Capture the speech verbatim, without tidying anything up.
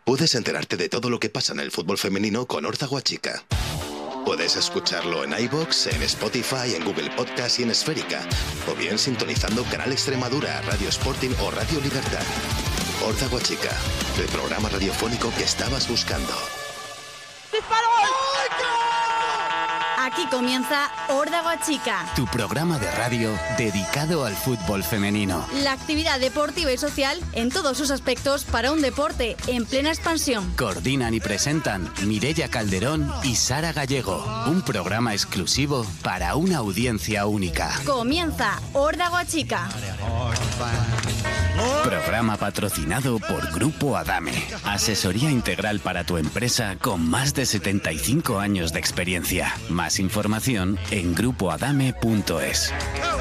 Puedes enterarte de todo lo que pasa en el fútbol femenino con Órdago Chica. Puedes escucharlo en iVoox, en Spotify, en Google Podcast y en Esférica. O bien sintonizando Canal Extremadura, Radio Sporting o Radio Libertad. Órdago Chica, el programa radiofónico que estabas buscando. ¡Disparó! Aquí comienza Órdago Chica, tu programa de radio dedicado al fútbol femenino. La actividad deportiva y social en todos sus aspectos para un deporte en plena expansión. Coordinan y presentan Mireia Calderón y Sara Gallego. Un programa exclusivo para una audiencia única. Comienza Órdago Chica. Programa patrocinado por Grupo Adame. Asesoría integral para tu empresa con más de setenta y cinco años de experiencia. Más información en grupo adame punto es.